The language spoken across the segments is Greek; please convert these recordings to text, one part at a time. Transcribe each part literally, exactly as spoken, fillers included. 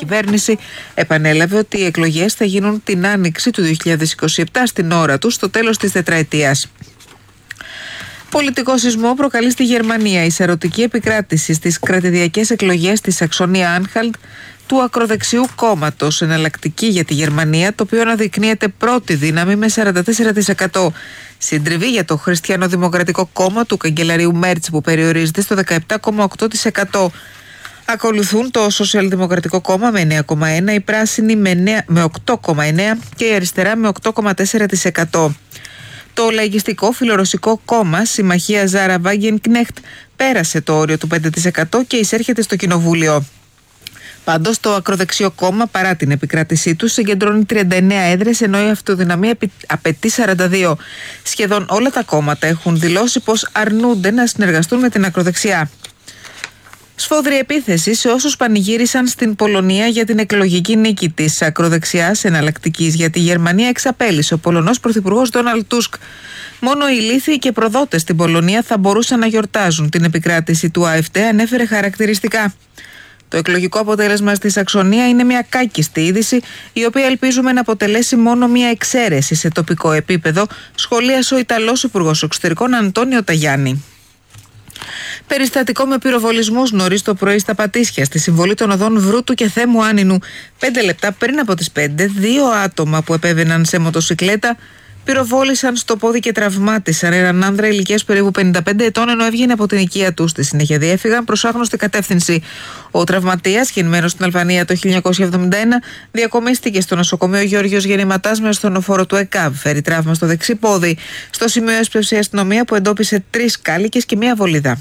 κυβέρνηση επανέλαβε ότι οι εκλογές θα γίνουν την άνοιξη του δύο χιλιάδες είκοσι επτά στην ώρα τους, στο τέλος της τετραετίας. Πολιτικό σεισμό προκαλεί στη Γερμανία η σαρωτική επικράτηση στις κρατηδιακές εκλογές στη Σαξονία Άνχαλτ του ακροδεξιού κόμματος, εναλλακτική για τη Γερμανία, το οποίο αναδεικνύεται πρώτη δύναμη με σαράντα τέσσερα τοις εκατό. Συντριβή για το Χριστιανοδημοκρατικό κόμμα του καγκελαρίου Μέρτς, που περιορίζεται στο δεκαεπτά κόμμα οκτώ τοις εκατό. Ακολουθούν το Σοσιαλδημοκρατικό κόμμα με εννέα κόμμα ένα, η Πράσινη με οκτώ κόμμα εννέα και η Αριστερά με οκτώ κόμμα τέσσερα τοις εκατό. Το λαϊκιστικό φιλορωσικό κόμμα Συμμαχία Ζάρα Βάγγενκνεχτ πέρασε το όριο του πέντε τοις εκατό και εισέρχεται στο κοινοβούλιο. Πάντως το ακροδεξιό κόμμα, παρά την επικράτησή του, συγκεντρώνει τριάντα εννέα έδρες, ενώ η αυτοδυναμία απαιτεί σαράντα δύο. Σχεδόν όλα τα κόμματα έχουν δηλώσει πως αρνούνται να συνεργαστούν με την ακροδεξιά. Σφόδρη επίθεση σε όσους πανηγύρισαν στην Πολωνία για την εκλογική νίκη της ακροδεξιάς εναλλακτικής για τη Γερμανία, εξαπέλυσε ο Πολωνός Πρωθυπουργός Ντόναλντ Τούσκ. Μόνο οι ηλίθιοι και προδότες στην Πολωνία θα μπορούσαν να γιορτάζουν την επικράτηση του ΑΕΦΤΕ, ανέφερε χαρακτηριστικά. Το εκλογικό αποτέλεσμα στη Σαξονία είναι μια κάκιστη είδηση, η οποία ελπίζουμε να αποτελέσει μόνο μια εξαίρεση σε τοπικό επίπεδο, σχολίασε ο Ιταλός Υπουργός Εξωτερικών Αντώνιο Ταγιάννη. Περιστατικό με πυροβολισμούς νωρίς το πρωί στα Πατήσια, στη συμβολή των οδών Βρούτου και Θέμου Άνινου. Πέντε λεπτά πριν από τις πέντε, δύο άτομα που επέβαιναν σε μοτοσικλέτα πυροβόλησαν στο πόδι και τραυμάτισαν έναν άνδρα ηλικίας περίπου πενήντα πέντε ετών, ενώ έβγαινε από την οικία του. Στη συνέχεια διέφυγαν προς άγνωστη κατεύθυνση. Ο τραυματίας, γεννημένος στην Αλβανία το χίλια εννιακόσια εβδομήντα ένα, διακομίστηκε στο νοσοκομείο Γιώργιος Γεννηματάς με ασθενοφόρο του ΕΚΑΒ. Φέρει τραύμα στο δεξί πόδι. Στο σημείο έσπευσε η αστυνομία, που εντόπισε τρεις κάλικες και μία βολίδα.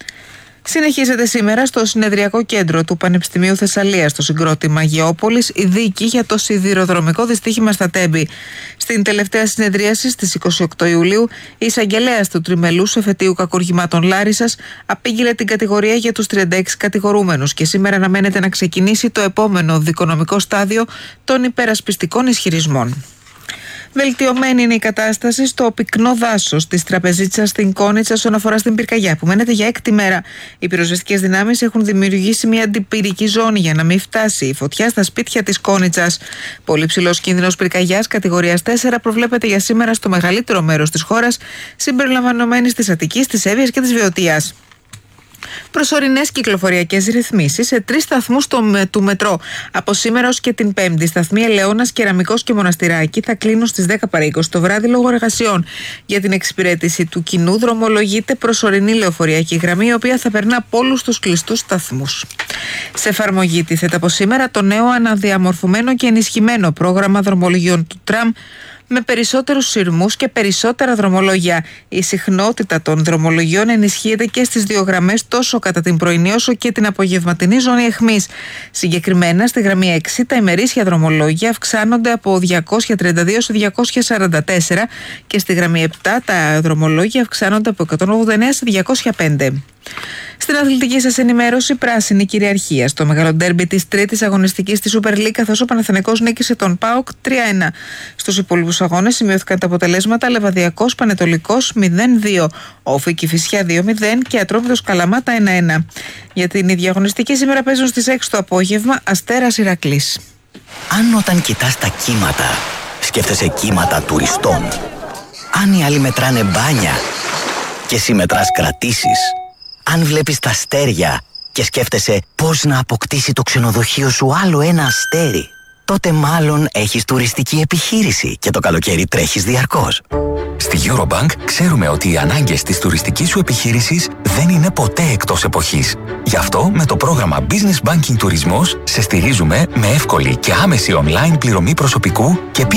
Συνεχίζεται σήμερα στο συνεδριακό κέντρο του Πανεπιστημίου Θεσσαλίας, στο συγκρότημα Γεώπολης, η δίκη για το σιδηροδρομικό δυστύχημα στα Τέμπη. Στην τελευταία συνεδρίαση στις είκοσι οκτώ Ιουλίου, η εισαγγελέας του τριμελούς εφετείου κακουργημάτων Λάρισσας απήγγειλε την κατηγορία για τους τριάντα έξι κατηγορούμενους και σήμερα αναμένεται να ξεκινήσει το επόμενο δικονομικό στάδιο των υπερασπιστικών ισχυρισμών. Βελτιωμένη είναι η κατάσταση στο πυκνό δάσος της Τραπεζίτσας στην Κόνιτσα όσον αφορά στην πυρκαγιά, που μένεται για έκτη μέρα. Οι πυροσβεστικές δυνάμεις έχουν δημιουργήσει μια αντιπυρική ζώνη για να μην φτάσει η φωτιά στα σπίτια της Κόνιτσας. Πολύ ψηλός κίνδυνος πυρκαγιάς κατηγορίας τέσσερα προβλέπεται για σήμερα στο μεγαλύτερο μέρος της χώρας, συμπεριλαμβανομένης της Αττικής, της Εύβοιας και της Βεωτίας. Προσωρινές κυκλοφοριακές ρυθμίσεις σε τρεις σταθμούς του μετρό. Από σήμερα ως και την Πέμπτη, σταθμοί Ελαιώνας, Κεραμικός και Μοναστηράκη θα κλείνουν στις δέκα παρά είκοσι το βράδυ λόγω εργασιών. Για την εξυπηρέτηση του κοινού δρομολογείται προσωρινή λεωφορειακή γραμμή, η οποία θα περνά από όλους τους κλειστούς σταθμούς. Σε εφαρμογή τίθεται από σήμερα το νέο αναδιαμορφωμένο και ενισχυμένο πρόγραμμα δρομολογιών του τραμ, με περισσότερους σειρμούς και περισσότερα δρομολόγια. Η συχνότητα των δρομολογιών ενισχύεται και στις δύο γραμμές, τόσο κατά την πρωινή όσο και την απογευματινή ζώνη αιχμής. Συγκεκριμένα, στη γραμμή έξι τα ημερήσια δρομολόγια αυξάνονται από διακόσια τριάντα δύο σε διακόσια σαράντα τέσσερα και στη γραμμή επτά τα δρομολόγια αυξάνονται από εκατόν ογδόντα εννέα σε διακόσια πέντε. Στην αθλητική σας ενημέρωση, πράσινη κυριαρχία στο μεγάλο ντέρμπι της τρίτης αγωνιστικής στη Super League, καθώς ο Παναθηναϊκός νίκησε τον ΠΑΟΚ τρία ένα. Στους υπόλοιπους αγώνες σημειώθηκαν τα αποτελέσματα: Λεβαδιακός Πανετολικός μηδέν δύο, Όφη Κηφισιά δύο μηδέν και Ατρόμητος Καλαμάτα ένα ένα. Για την ίδια αγωνιστική σήμερα παίζουν στις έξι το απόγευμα Αστέρας Ηρακλής. Αν όταν κοιτάς τα κύματα σκέφτεσαι κύματα τουριστών, αν οι άλλοι μετράνε μπάνια και εσύ μετράς κρατήσεις, αν βλέπεις τα αστέρια και σκέφτεσαι πώς να αποκτήσει το ξενοδοχείο σου άλλο ένα αστέρι, τότε μάλλον έχεις τουριστική επιχείρηση και το καλοκαίρι τρέχεις διαρκώς. Στη Eurobank ξέρουμε ότι οι ανάγκες της τουριστικής σου επιχείρησης δεν είναι ποτέ εκτός εποχής. Γι' αυτό με το πρόγραμμα Business Banking Τουρισμός σε στηρίζουμε με εύκολη και άμεση online πληρωμή προσωπικού και